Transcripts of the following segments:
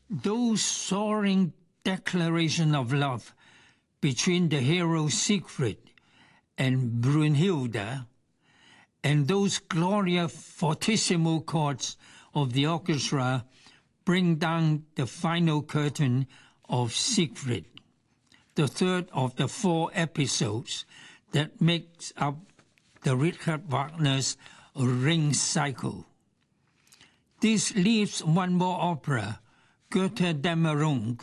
Those soaring declarations of love between the hero Siegfried and Brunhilde, and those glorious fortissimo chords of the orchestra bring down the final curtain of Siegfried, the third of the 4 episodes that makes up the Richard Wagner's Ring cycle. This leaves one more opera, Götterdämmerung,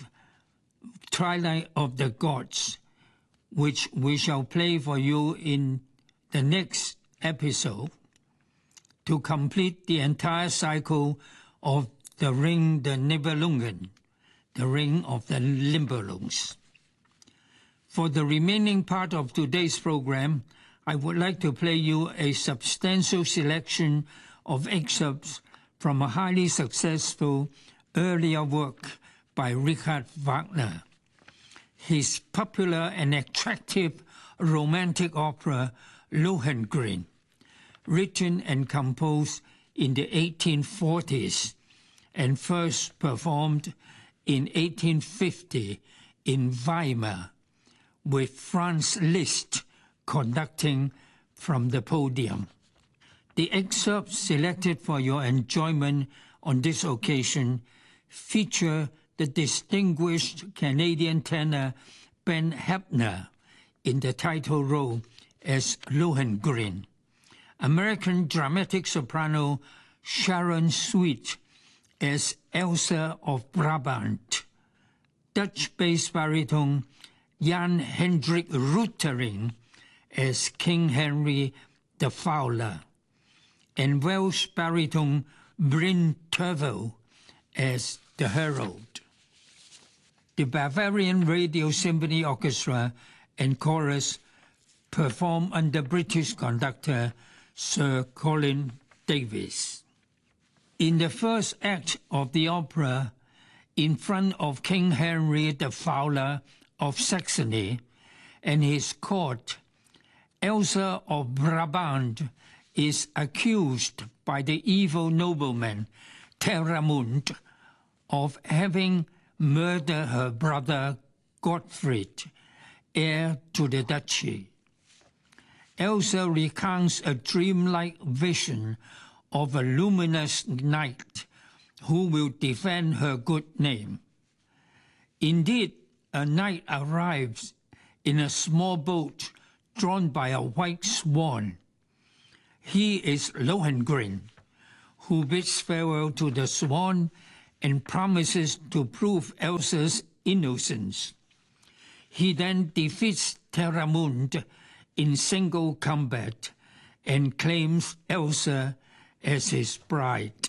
Twilight of the Gods, which we shall play for you in the next episode to complete the entire cycle of the Ring der Nibelungen, the Ring of the Nibelungs. For the remaining part of today's program, I would like to play you a substantial selection of excerpts from a highly successful earlier work by Richard Wagner. His popular and attractive romantic opera Lohengrin, written and composed in the 1840s and first performed in 1850 in Weimar, with Franz Liszt conducting from the podium. The excerpts selected for your enjoyment on this occasion feature the distinguished Canadian tenor Ben Heppner in the title role as Lohengrin, American dramatic soprano Sharon Sweet as Elsa of Brabant, Dutch bass baritone Jan Hendrik Ruytering as King Henry the Fowler, and Welsh baritone Bryn Tervel as the Herald. The Bavarian Radio Symphony Orchestra and Chorus perform under British conductor Sir Colin Davis. In the first act of the opera, in front of King Henry the Fowler of Saxony and his court, Elsa of Brabant is accused by the evil nobleman Terramund of having murdered her brother Gottfried, heir to the duchy. Elsa recounts a dreamlike vision of a luminous knight who will defend her good name. Indeed, a knight arrives in a small boat drawn by a white swan. He is Lohengrin, who bids farewell to the swan and promises to prove Elsa's innocence. He then defeats Terramund in single combat and claims Elsa as his bride.